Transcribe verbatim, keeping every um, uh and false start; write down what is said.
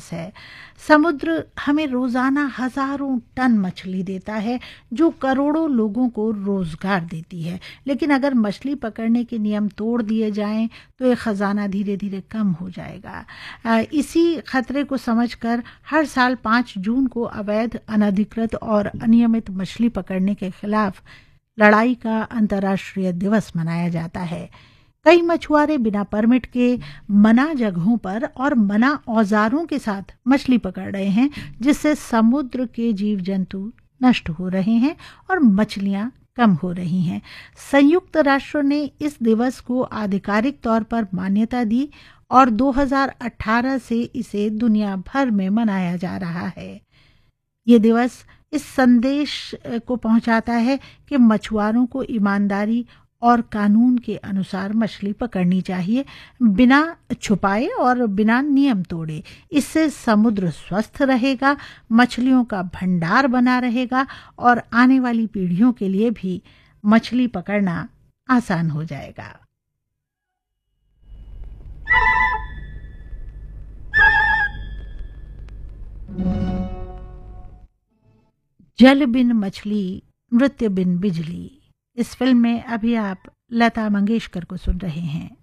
दिवस है। समुद्र हमें रोजाना हजारों टन मछली देता है जो करोड़ों लोगों को रोजगार देती है, लेकिन अगर मछली पकड़ने के नियम तोड़ दिए जाएं तो ये खजाना धीरे धीरे कम हो जाएगा। आ, इसी खतरे को समझकर हर साल पाँच जून को अवैध, अनधिकृत और अनियमित मछली पकड़ने के खिलाफ लड़ाई का अंतर्राष्ट्रीय दिवस मनाया जाता है। कई मछुआरे बिना परमिट के मना जगहों पर और मना औजारों के साथ मछली पकड़ रहे हैं, जिससे समुद्र के जीव जंतु नष्ट हो रहे हैं और मछलियां कम हो रही हैं। संयुक्त राष्ट्र ने इस दिवस को आधिकारिक तौर पर मान्यता दी और दो हज़ार अठारह से इसे दुनिया भर में मनाया जा रहा है। ये दिवस इस संदेश को पहुंचाता है कि मछुआरों को ईमानदारी और कानून के अनुसार मछली पकड़नी चाहिए, बिना छुपाए और बिना नियम तोड़े। इससे समुद्र स्वस्थ रहेगा, मछलियों का भंडार बना रहेगा और आने वाली पीढ़ियों के लिए भी मछली पकड़ना आसान हो जाएगा। जल बिन मछली, नृत्य बिन बिजली। इस फिल्म में अभी आप लता मंगेशकर को सुन रहे हैं।